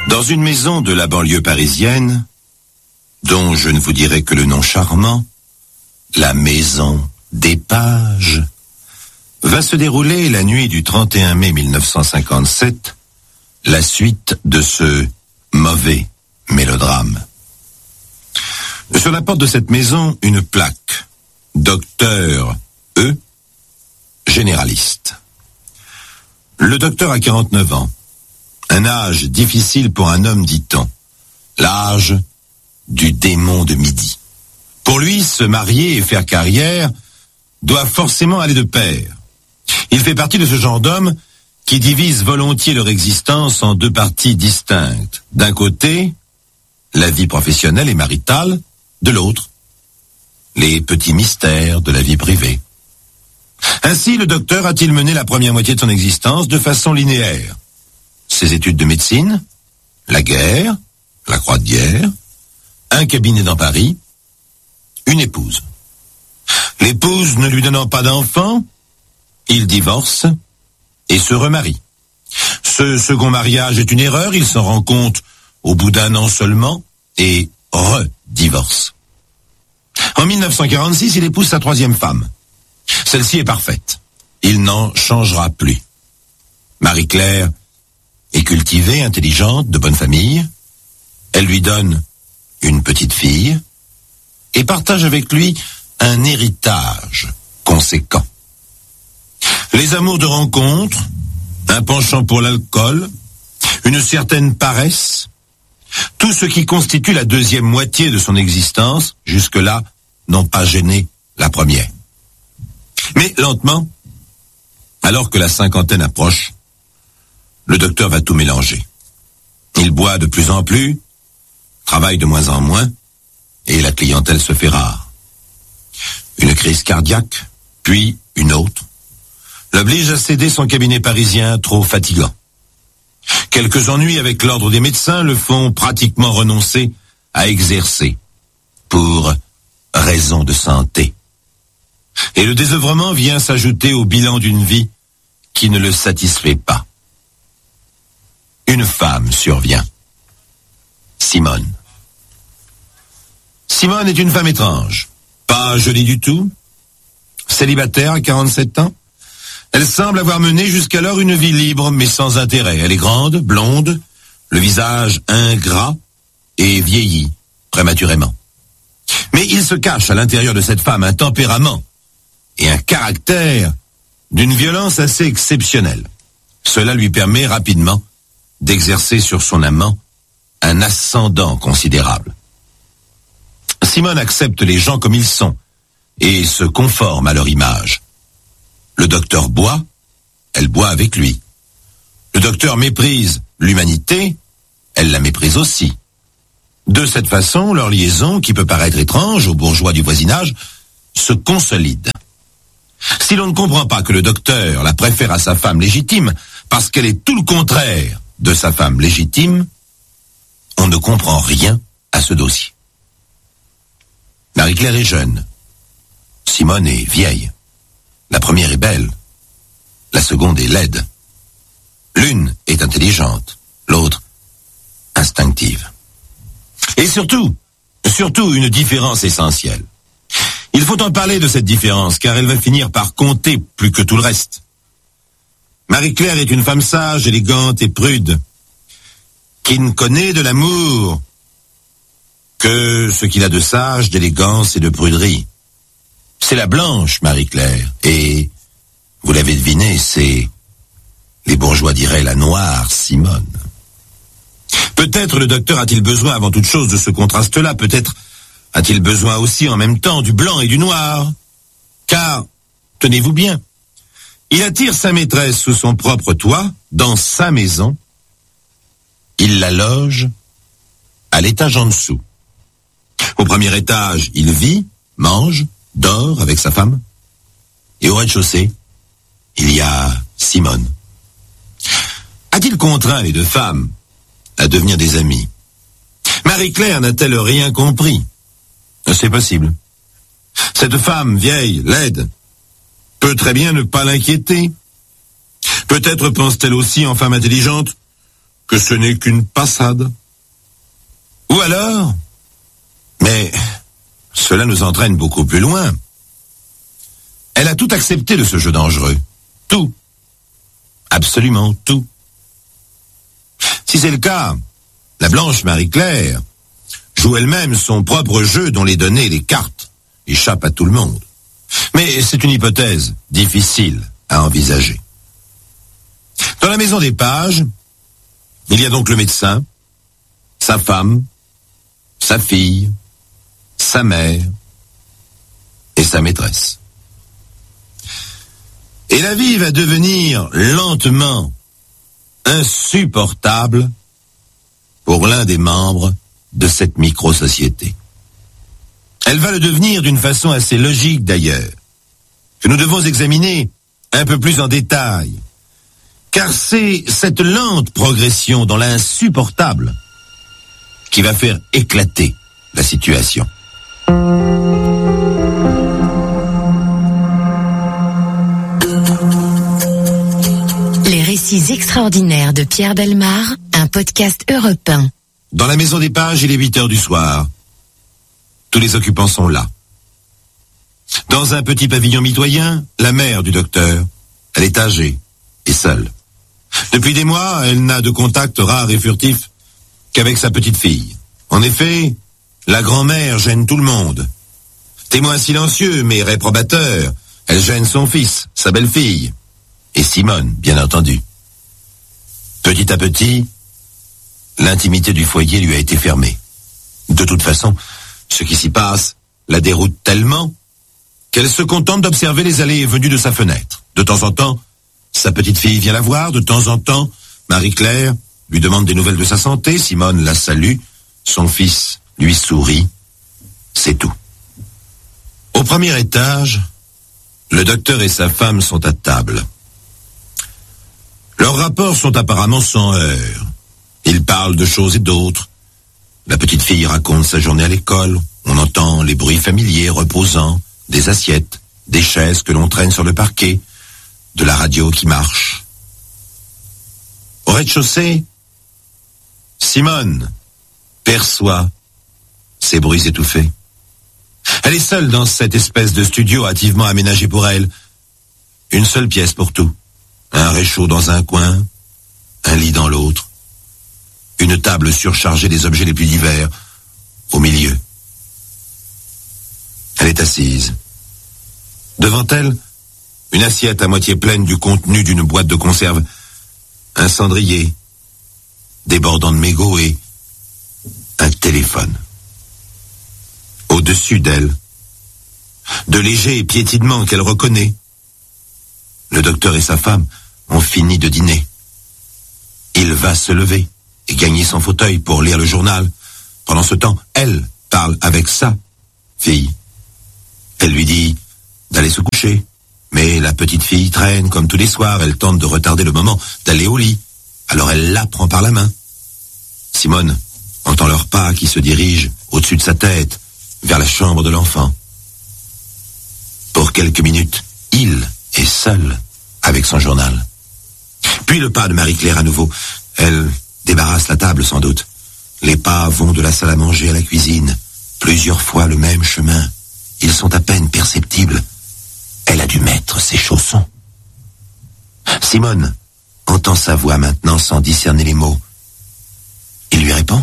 Dans une maison de la banlieue parisienne, dont je ne vous dirai que le nom charmant, la maison des Pages, va se dérouler la nuit du 31 mai 1957, la suite de ce mauvais mélodrame. Sur la porte de cette maison, une plaque, Docteur E, généraliste. Le docteur a 49 ans, un âge difficile pour un homme, dit-on, l'âge du démon de midi. Pour lui, se marier et faire carrière doit forcément aller de pair. Il fait partie de ce genre d'hommes qui divisent volontiers leur existence en deux parties distinctes. D'un côté, la vie professionnelle et maritale, de l'autre, les petits mystères de la vie privée. Ainsi, le docteur a-t-il mené la première moitié de son existence de façon linéaire. Ses études de médecine, la guerre, la croix de guerre, un cabinet dans Paris, une épouse. L'épouse ne lui donnant pas d'enfant, il divorce et se remarie. Ce second mariage est une erreur, il s'en rend compte au bout d'un an seulement et redivorce. En 1946, il épouse sa troisième femme. Celle-ci est parfaite. Il n'en changera plus. Marie-Claire est cultivée, intelligente, de bonne famille. Elle lui donne une petite fille et partage avec lui un héritage conséquent. Les amours de rencontre, un penchant pour l'alcool, une certaine paresse, tout ce qui constitue la deuxième moitié de son existence, jusque-là, n'ont pas gêné la première. Mais lentement, alors que la cinquantaine approche, le docteur va tout mélanger. Il boit de plus en plus, travaille de moins en moins, et la clientèle se fait rare. Une crise cardiaque, puis une autre, l'oblige à céder son cabinet parisien trop fatigant. Quelques ennuis avec l'ordre des médecins le font pratiquement renoncer à exercer, pour raison de santé. Et le désœuvrement vient s'ajouter au bilan d'une vie qui ne le satisfait pas. Une femme survient. Simone. Simone est une femme étrange. Pas jolie du tout. Célibataire à 47 ans. Elle semble avoir mené jusqu'alors une vie libre, mais sans intérêt. Elle est grande, blonde, le visage ingrat et vieilli prématurément. Mais il se cache à l'intérieur de cette femme un tempérament et un caractère d'une violence assez exceptionnelle. Cela lui permet rapidement d'exercer sur son amant un ascendant considérable. Simone accepte les gens comme ils sont et se conforme à leur image. Le docteur boit, elle boit avec lui. Le docteur méprise l'humanité, elle la méprise aussi. De cette façon, leur liaison, qui peut paraître étrange aux bourgeois du voisinage, se consolide. Si l'on ne comprend pas que le docteur la préfère à sa femme légitime, parce qu'elle est tout le contraire de sa femme légitime, on ne comprend rien à ce dossier. Marie-Claire est jeune. Simone est vieille. La première est belle. La seconde est laide. L'une est intelligente, l'autre instinctive. Et surtout une différence essentielle. Il faut en parler de cette différence, car elle va finir par compter plus que tout le reste. Marie-Claire est une femme sage, élégante et prude, qui ne connaît de l'amour que ce qu'il a de sage, d'élégance et de pruderie. C'est la blanche Marie-Claire, et, vous l'avez deviné, c'est, les bourgeois diraient, la noire Simone. Peut-être le docteur a-t-il besoin avant toute chose de ce contraste-là, peut-être a-t-il besoin aussi en même temps du blanc et du noir. Car, tenez-vous bien, il attire sa maîtresse sous son propre toit, dans sa maison, il la loge à l'étage en dessous. Au premier étage, il vit, mange, dort avec sa femme, et au rez-de-chaussée, il y a Simone. A-t-il contraint les deux femmes à devenir des amies? Marie-Claire n'a-t-elle rien compris? C'est possible. Cette femme vieille, laide, peut très bien ne pas l'inquiéter. Peut-être pense-t-elle aussi en femme intelligente que ce n'est qu'une passade. Ou alors, mais cela nous entraîne beaucoup plus loin. Elle a tout accepté de ce jeu dangereux. Tout. Absolument tout. Si c'est le cas, la blanche Marie-Claire joue elle-même son propre jeu dont les données, les cartes, échappent à tout le monde. Mais c'est une hypothèse difficile à envisager. Dans la maison des pages, il y a donc le médecin, sa femme, sa fille, sa mère et sa maîtresse. Et la vie va devenir lentement insupportable pour l'un des membres de cette micro-société. Elle va le devenir d'une façon assez logique d'ailleurs, que nous devons examiner un peu plus en détail, car c'est cette lente progression dans l'insupportable qui va faire éclater la situation. Les récits extraordinaires de Pierre Bellemare, un podcast Europe 1. Dans la maison des pages, il est 8h du soir. Tous les occupants sont là. Dans un petit pavillon mitoyen, la mère du docteur, elle est âgée et seule. Depuis des mois, elle n'a de contact rare et furtif qu'avec sa petite fille. En effet, la grand-mère gêne tout le monde. Témoin silencieux mais réprobateur, elle gêne son fils, sa belle-fille, et Simone, bien entendu. Petit à petit, l'intimité du foyer lui a été fermée. De toute façon, ce qui s'y passe la déroute tellement qu'elle se contente d'observer les allées et venues de sa fenêtre. De temps en temps, sa petite fille vient la voir. De temps en temps, Marie-Claire lui demande des nouvelles de sa santé. Simone la salue. Son fils lui sourit. C'est tout. Au premier étage, le docteur et sa femme sont à table. Leurs rapports sont apparemment sans heurts. Ils parlent de choses et d'autres. La petite fille raconte sa journée à l'école. On entend les bruits familiers reposants, des assiettes, des chaises que l'on traîne sur le parquet, de la radio qui marche. Au rez-de-chaussée, Simone perçoit ces bruits étouffés. Elle est seule dans cette espèce de studio hâtivement aménagé pour elle. Une seule pièce pour tout. Un réchaud dans un coin, un lit dans l'autre. Une table surchargée des objets les plus divers au milieu. Elle est assise. Devant elle, une assiette à moitié pleine du contenu d'une boîte de conserve, un cendrier, débordant de mégots et un téléphone. Au-dessus d'elle, de légers piétinements qu'elle reconnaît, le docteur et sa femme ont fini de dîner. Il va se lever et gagner son fauteuil pour lire le journal. Pendant ce temps, elle parle avec sa fille. Elle lui dit d'aller se coucher. Mais la petite fille traîne comme tous les soirs. Elle tente de retarder le moment d'aller au lit. Alors elle la prend par la main. Simone entend leurs pas qui se dirigent au-dessus de sa tête, vers la chambre de l'enfant. Pour quelques minutes, il est seul avec son journal. Puis le pas de Marie-Claire à nouveau. Elle débarrasse la table sans doute. Les pas vont de la salle à manger à la cuisine. Plusieurs fois le même chemin. Ils sont à peine perceptibles. Elle a dû mettre ses chaussons. Simone entend sa voix maintenant sans discerner les mots. Il lui répond.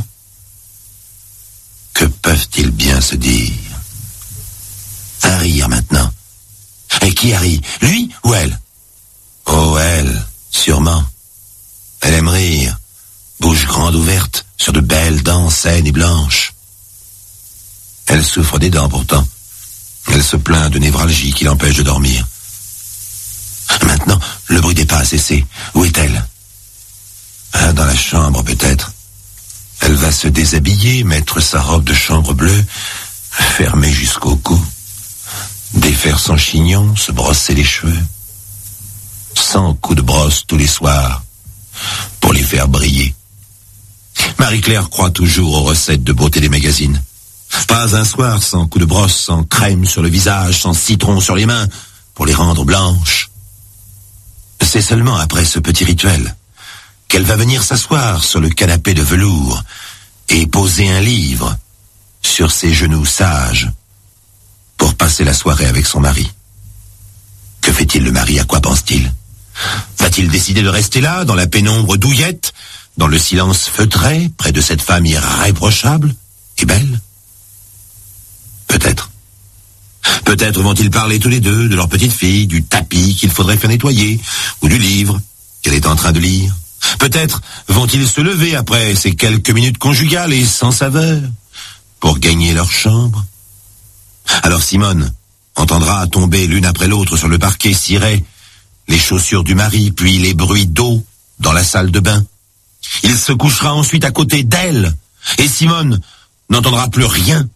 Que peuvent-ils bien se dire? Un rire maintenant. Et qui a ri? Lui ou elle? Oh, elle, sûrement. Elle aime rire. Bouche grande ouverte, sur de belles dents saines et blanches. Elle souffre des dents pourtant. Elle se plaint de névralgie qui l'empêche de dormir. Maintenant, le bruit des pas a cessé. Où est-elle? Ah, dans la chambre peut-être. Elle va se déshabiller, mettre sa robe de chambre bleue, fermée jusqu'au cou, défaire son chignon, se brosser les cheveux. 100 coups de brosse tous les soirs pour les faire briller. Marie-Claire croit toujours aux recettes de beauté des magazines. Pas un soir sans coup de brosse, sans crème sur le visage, sans citron sur les mains, pour les rendre blanches. C'est seulement après ce petit rituel qu'elle va venir s'asseoir sur le canapé de velours et poser un livre sur ses genoux sages pour passer la soirée avec son mari. Que fait-il le mari? À quoi pense-t-il? Va-t-il décider de rester là, dans la pénombre douillette, dans le silence feutré, près de cette femme irréprochable et belle? Peut-être. Peut-être vont-ils parler tous les deux de leur petite fille, du tapis qu'il faudrait faire nettoyer, ou du livre qu'elle est en train de lire. Peut-être vont-ils se lever après ces quelques minutes conjugales et sans saveur, pour gagner leur chambre. Alors Simone entendra tomber l'une après l'autre sur le parquet ciré les chaussures du mari, puis les bruits d'eau dans la salle de bain. Il se couchera ensuite à côté d'elle, et Simone n'entendra plus rien.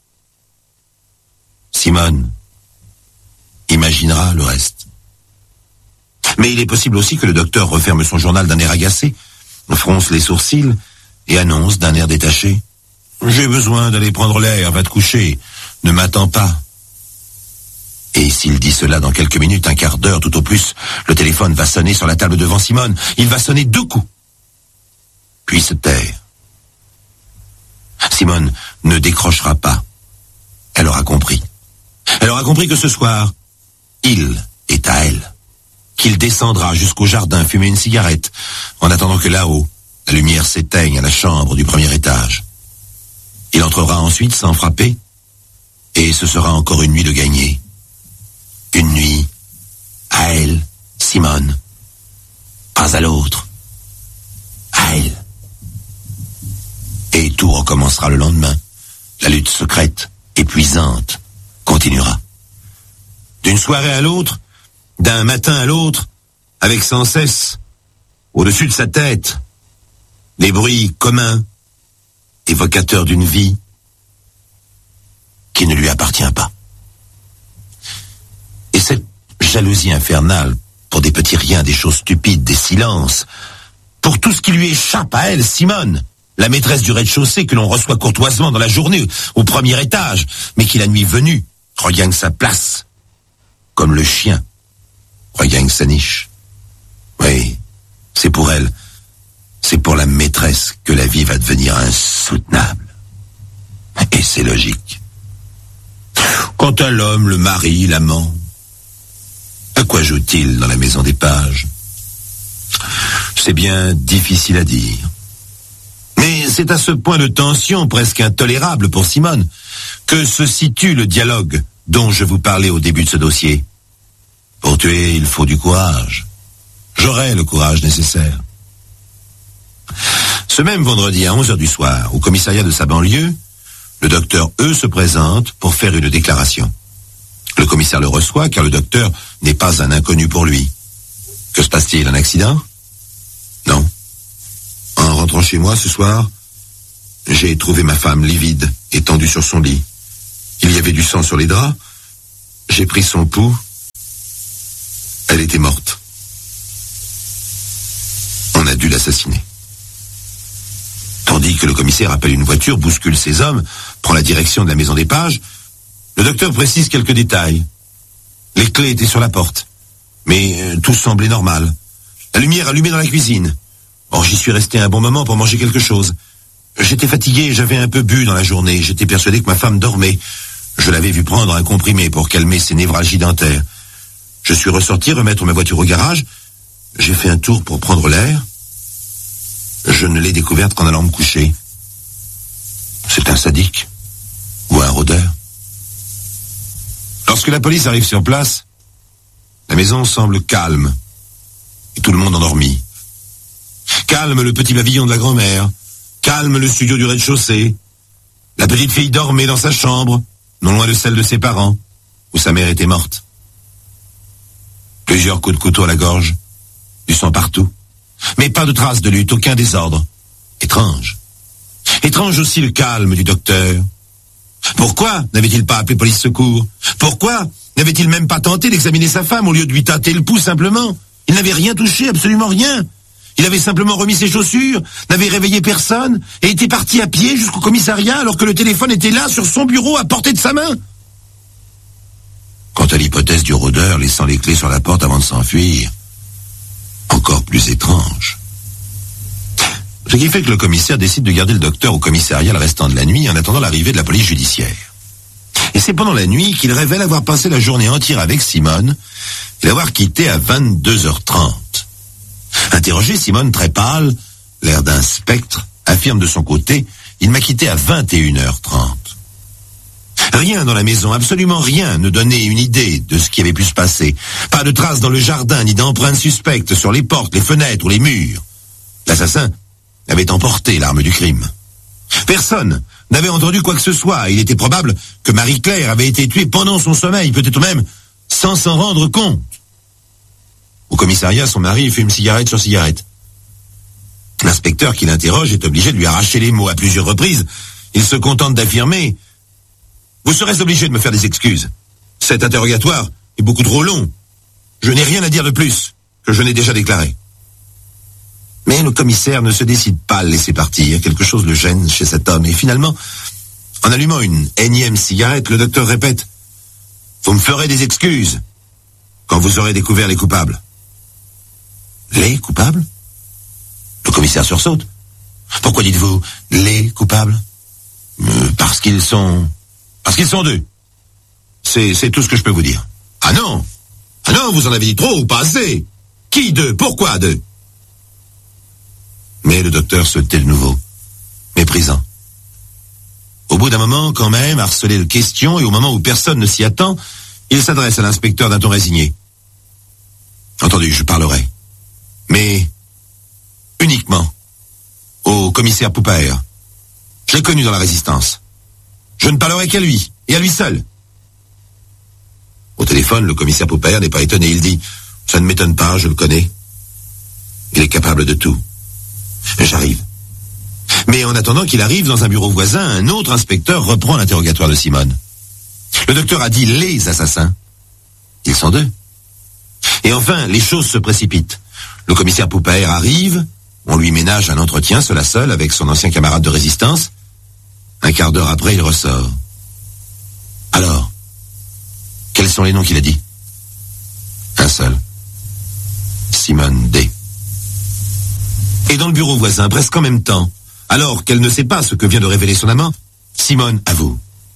Simone imaginera le reste. Mais il est possible aussi que le docteur referme son journal d'un air agacé, fronce les sourcils et annonce d'un air détaché: « J'ai besoin d'aller prendre l'air, va te coucher, ne m'attends pas. » Et s'il dit cela dans quelques minutes, un quart d'heure tout au plus, le téléphone va sonner sur la table devant Simone. Il va sonner 2 coups, puis se taire. Simone ne décrochera pas. Elle aura compris. Elle aura compris que ce soir, il est à elle. Qu'il descendra jusqu'au jardin fumer une cigarette, en attendant que là-haut, la lumière s'éteigne à la chambre du premier étage. Il entrera ensuite sans frapper, et ce sera encore une nuit de gagnée. Une nuit à elle, Simone, pas à l'autre, à elle. Et tout recommencera le lendemain. La lutte secrète, épuisante, continuera. D'une soirée à l'autre, d'un matin à l'autre, avec sans cesse, au-dessus de sa tête, les bruits communs, évocateurs d'une vie qui ne lui appartient pas. Et cette jalousie infernale pour des petits riens, des choses stupides, des silences, pour tout ce qui lui échappe à elle, Simone, la maîtresse du rez-de-chaussée que l'on reçoit courtoisement dans la journée au premier étage, mais qui la nuit venue regagne sa place, comme le chien regagne sa niche. Oui, c'est pour elle, c'est pour la maîtresse que la vie va devenir insoutenable. Et c'est logique. Quant à l'homme, le mari, l'amant, à quoi joue-t-il dans la maison des pages? C'est bien difficile à dire. Mais c'est à ce point de tension presque intolérable pour Simone que se situe le dialogue dont je vous parlais au début de ce dossier. Pour tuer, il faut du courage. J'aurai le courage nécessaire. Ce même vendredi à 11h du soir, au commissariat de sa banlieue, le docteur E se présente pour faire une déclaration. Le commissaire le reçoit car le docteur n'est pas un inconnu pour lui. Que se passe-t-il, un accident? Non. En rentrant chez moi ce soir, j'ai trouvé ma femme livide, étendue sur son lit. Il y avait du sang sur les draps. J'ai pris son pouls. Elle était morte. On a dû l'assassiner. Tandis que le commissaire appelle une voiture, bouscule ses hommes, prend la direction de la maison des pages, le docteur précise quelques détails. Les clés étaient sur la porte, mais tout semblait normal. La lumière allumée dans la cuisine. Or, j'y suis resté un bon moment pour manger quelque chose. J'étais fatigué et j'avais un peu bu dans la journée. J'étais persuadé que ma femme dormait. Je l'avais vu prendre un comprimé pour calmer ses névralgies dentaires. Je suis ressorti remettre ma voiture au garage. J'ai fait un tour pour prendre l'air. Je ne l'ai découverte qu'en allant me coucher. C'est un sadique ou un rôdeur. Lorsque la police arrive sur place, la maison semble calme et tout le monde endormi. Calme le petit pavillon de la grand-mère, calme le studio du rez-de-chaussée. La petite fille dormait dans sa chambre, non loin de celle de ses parents, où sa mère était morte. Plusieurs coups de couteau à la gorge, du sang partout, mais pas de traces de lutte, aucun désordre. Étrange. Étrange aussi le calme du docteur. Pourquoi n'avait-il pas appelé police secours? Pourquoi n'avait-il même pas tenté d'examiner sa femme au lieu de lui tâter le pouls simplement? Il n'avait rien touché, absolument rien. Il avait simplement remis ses chaussures, n'avait réveillé personne et était parti à pied jusqu'au commissariat alors que le téléphone était là sur son bureau à portée de sa main. Quant à l'hypothèse du rôdeur laissant les clés sur la porte avant de s'enfuir, encore plus étrange. Ce qui fait que le commissaire décide de garder le docteur au commissariat le restant de la nuit en attendant l'arrivée de la police judiciaire. Et c'est pendant la nuit qu'il révèle avoir passé la journée entière avec Simone et l'avoir quitté à 22h30. Interrogé, Simone, très pâle, l'air d'un spectre, affirme de son côté, il m'a quitté à 21h30. Rien dans la maison, absolument rien, ne donnait une idée de ce qui avait pu se passer. Pas de traces dans le jardin, ni d'empreintes suspectes sur les portes, les fenêtres ou les murs. L'assassin avait emporté l'arme du crime. Personne n'avait entendu quoi que ce soit. Il était probable que Marie-Claire avait été tuée pendant son sommeil, peut-être même sans s'en rendre compte. Au commissariat, son mari fume cigarette sur cigarette. L'inspecteur qui l'interroge est obligé de lui arracher les mots à plusieurs reprises. Il se contente d'affirmer « Vous serez obligé de me faire des excuses. Cet interrogatoire est beaucoup trop long. Je n'ai rien à dire de plus que je n'ai déjà déclaré. » Mais le commissaire ne se décide pas à le laisser partir. Quelque chose le gêne chez cet homme. Et finalement, en allumant une énième cigarette, le docteur répète « Vous me ferez des excuses quand vous aurez découvert les coupables. » Les coupables ? Le commissaire sursaute. Pourquoi dites-vous les coupables ? Parce qu'ils sont deux. C'est tout ce que je peux vous dire. Ah non, vous en avez dit trop ou pas assez. Qui deux ? Pourquoi deux ? Mais le docteur se tait de nouveau, méprisant. Au bout d'un moment, quand même, harcelé de questions, et au moment où personne ne s'y attend, il s'adresse à l'inspecteur d'un ton résigné. Entendu, je parlerai. Mais uniquement au commissaire Poupaer. Je l'ai connu dans la résistance. Je ne parlerai qu'à lui, et à lui seul. Au téléphone, le commissaire Poupaer n'est pas étonné. Il dit « Ça ne m'étonne pas, je le connais. Il est capable de tout. J'arrive. » Mais en attendant qu'il arrive dans un bureau voisin, un autre inspecteur reprend l'interrogatoire de Simone. Le docteur a dit « les assassins ». Ils sont deux. Et enfin, les choses se précipitent. Le commissaire Poupaer arrive, on lui ménage un entretien, seul à seul, avec son ancien camarade de résistance. Un quart d'heure après, il ressort. Alors, quels sont les noms qu'il a dit ? Un seul. Simone D. Et dans le bureau voisin, presque en même temps, alors qu'elle ne sait pas ce que vient de révéler son amant, Simone avoue.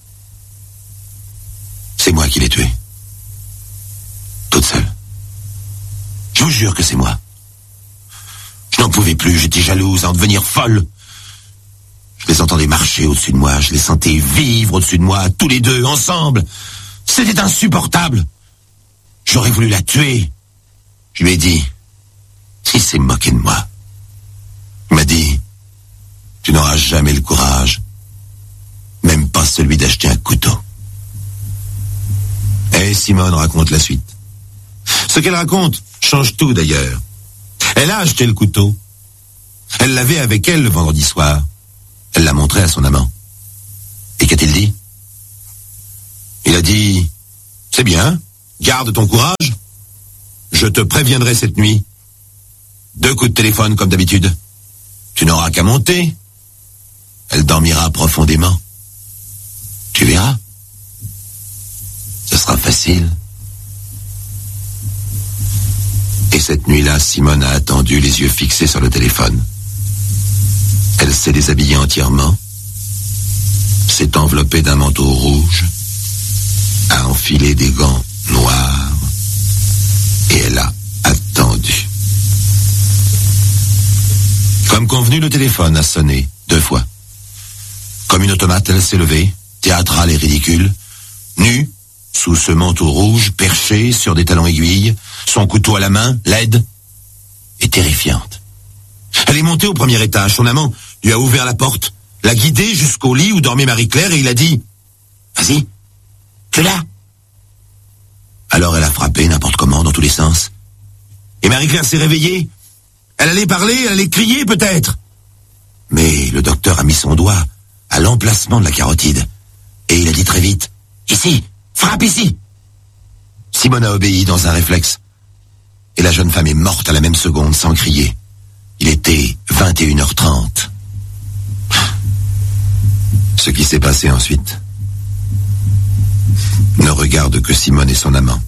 C'est moi qui l'ai tuée. Toute seule. Je vous jure que c'est moi. Je n'en pouvais plus, j'étais jalouse à en devenir folle. Je les entendais marcher au-dessus de moi, je les sentais vivre au-dessus de moi, tous les deux, ensemble. C'était insupportable. J'aurais voulu la tuer. Je lui ai dit, il s'est moqué de moi. Il m'a dit, tu n'auras jamais le courage, même pas celui d'acheter un couteau. Et Simone raconte la suite. Ce qu'elle raconte change tout d'ailleurs. Elle a acheté le couteau. Elle l'avait avec elle le vendredi soir. Elle l'a montré à son amant. Et qu'a-t-il dit ? Il a dit, c'est bien, garde ton courage. Je te préviendrai cette nuit. 2 coups de téléphone comme d'habitude. Tu n'auras qu'à monter. Elle dormira profondément. Tu verras. Ce sera facile. Et cette nuit-là, Simone a attendu, les yeux fixés sur le téléphone. Elle s'est déshabillée entièrement, s'est enveloppée d'un manteau rouge, a enfilé des gants noirs, et elle a attendu. Comme convenu, le téléphone a sonné 2 fois. Comme une automate, elle s'est levée, théâtrale et ridicule, nue, sous ce manteau rouge, perchée sur des talons aiguilles, son couteau à la main, laide et terrifiante. Elle est montée au premier étage. Son amant lui a ouvert la porte, l'a guidée jusqu'au lit où dormait Marie-Claire et il a dit « Vas-y, tu es là ?» Alors elle a frappé n'importe comment, dans tous les sens. Et Marie-Claire s'est réveillée. Elle allait parler, elle allait crier peut-être. Mais le docteur a mis son doigt à l'emplacement de la carotide. Et il a dit très vite « Ici, frappe ici !» Simone a obéi dans un réflexe. Et la jeune femme est morte à la même seconde sans crier. Il était 21h30. Ce qui s'est passé ensuite ne regarde que Simone et son amant.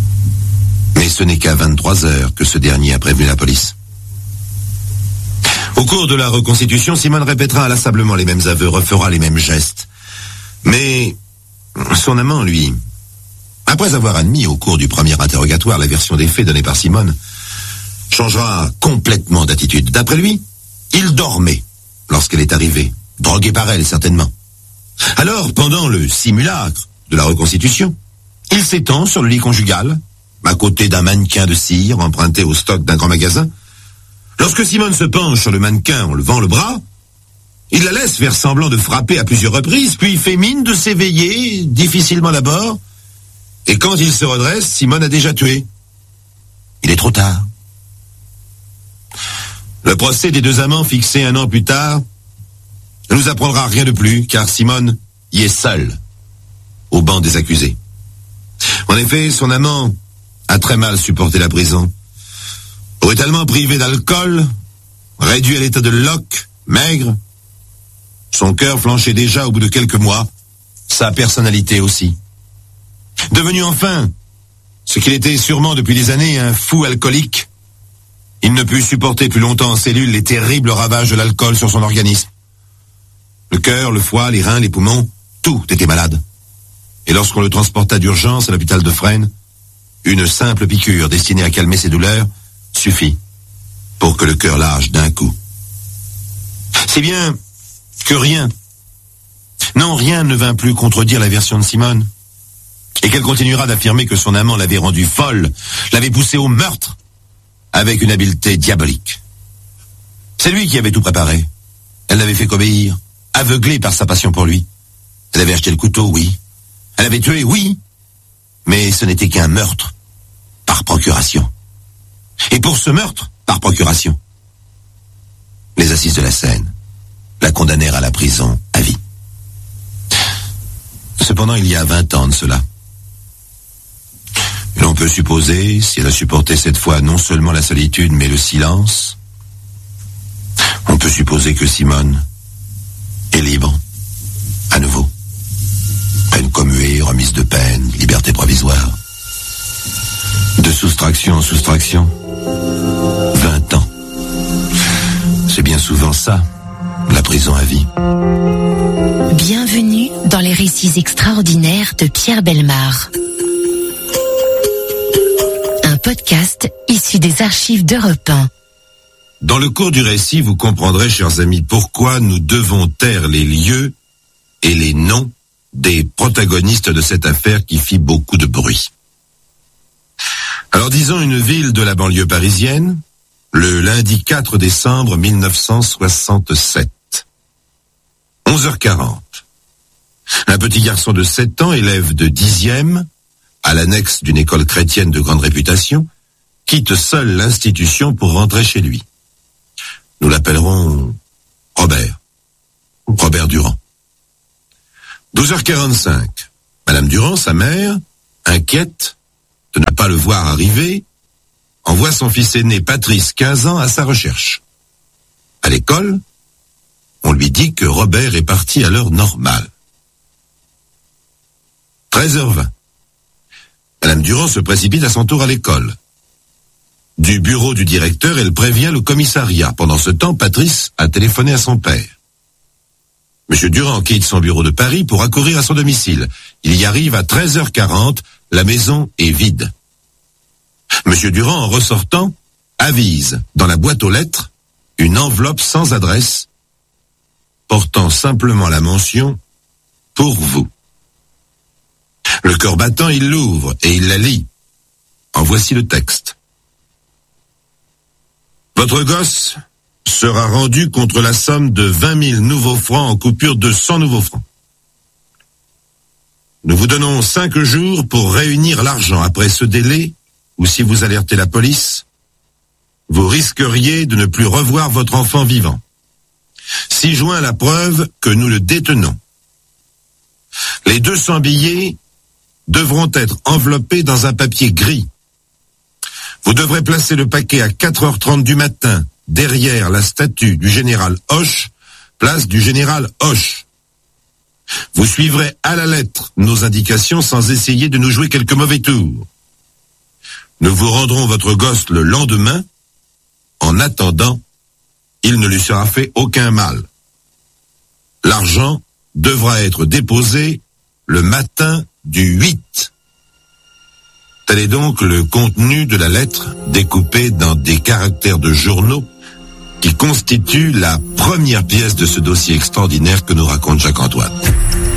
Mais ce n'est qu'à 23h que ce dernier a prévenu la police. Au cours de la reconstitution, Simone répétera inlassablement les mêmes aveux, refera les mêmes gestes. Mais son amant, lui, après avoir admis au cours du premier interrogatoire la version des faits donnée par Simone, changera complètement d'attitude. D'après lui, il dormait lorsqu'elle est arrivée, drogué par elle certainement. Alors, pendant le simulacre de la reconstitution, il s'étend sur le lit conjugal, à côté d'un mannequin de cire emprunté au stock d'un grand magasin. Lorsque Simone se penche sur le mannequin en levant le bras, il la laisse faire semblant de frapper à plusieurs reprises, puis fait mine de s'éveiller, difficilement d'abord, et quand il se redresse, Simone a déjà tué. Il est trop tard. Le procès des deux amants fixé 1 an plus tard ne nous apprendra rien de plus, car Simone y est seule, au banc des accusés. En effet, son amant a très mal supporté la prison. Brutalement privé d'alcool, réduit à l'état de loque, maigre, son cœur flanchait déjà au bout de quelques mois, sa personnalité aussi. Devenu enfin, ce qu'il était sûrement depuis des années, un fou alcoolique, il ne put supporter plus longtemps en cellule les terribles ravages de l'alcool sur son organisme. Le cœur, le foie, les reins, les poumons, tout était malade. Et lorsqu'on le transporta d'urgence à l'hôpital de Fresnes, une simple piqûre destinée à calmer ses douleurs suffit pour que le cœur lâche d'un coup. Si bien que rien ne vint plus contredire la version de Simone, et qu'elle continuera d'affirmer que son amant l'avait rendue folle, l'avait poussée au meurtre, avec une habileté diabolique. C'est lui qui avait tout préparé. Elle n'avait fait qu'obéir, aveuglée par sa passion pour lui. Elle avait acheté le couteau, oui. Elle avait tué, oui. Mais ce n'était qu'un meurtre, par procuration. Et pour ce meurtre, par procuration, les assises de la Seine la condamnèrent à la prison à vie. Cependant, il y a 20 ans de cela. Et l'on peut supposer, si elle a supporté cette fois non seulement la solitude, mais le silence, on peut supposer que Simone est libre, à nouveau. Peine commuée, remise de peine, liberté provisoire. De soustraction en soustraction, 20 ans. C'est bien souvent ça, la prison à vie. Bienvenue dans les récits extraordinaires de Pierre Bellemare. Un podcast issu des archives d'Europe 1. Dans le cours du récit, vous comprendrez, chers amis, pourquoi nous devons taire les lieux et les noms des protagonistes de cette affaire qui fit beaucoup de bruit. Alors disons une ville de la banlieue parisienne, le lundi 4 décembre 1967. 11h40. Un petit garçon de 7 ans, élève de 10e, à l'annexe d'une école chrétienne de grande réputation, quitte seul l'institution pour rentrer chez lui. Nous l'appellerons Robert Durand. 12h45. Madame Durand, sa mère, inquiète de ne pas le voir arriver, envoie son fils aîné Patrice, 15 ans, à sa recherche. À l'école, on lui dit que Robert est parti à l'heure normale. 13h20. Madame Durand se précipite à son tour à l'école. Du bureau du directeur, elle prévient le commissariat. Pendant ce temps, Patrice a téléphoné à son père. Monsieur Durand quitte son bureau de Paris pour accourir à son domicile. Il y arrive à 13h40, la maison est vide. Monsieur Durand, en ressortant, avise dans la boîte aux lettres une enveloppe sans adresse, portant simplement la mention « Pour vous ». Le cœur battant, il l'ouvre et il la lit. En voici le texte. Votre gosse sera rendu contre la somme de 20 000 nouveaux francs en coupure de 100 nouveaux francs. Nous vous donnons 5 jours pour réunir l'argent. Après ce délai, ou si vous alertez la police, vous risqueriez de ne plus revoir votre enfant vivant. 6 juin, la preuve que nous le détenons. Les 200 billets devront être enveloppés dans un papier gris. Vous devrez placer le paquet à 4h30 du matin, derrière la statue du général Hoche, place du général Hoche. Vous suivrez à la lettre nos indications sans essayer de nous jouer quelques mauvais tours. Nous vous rendrons votre gosse le lendemain. En attendant, il ne lui sera fait aucun mal. L'argent devra être déposé le matin du 8. Tel est donc le contenu de la lettre découpée dans des caractères de journaux qui constitue la première pièce de ce dossier extraordinaire que nous raconte Jacques Antoine.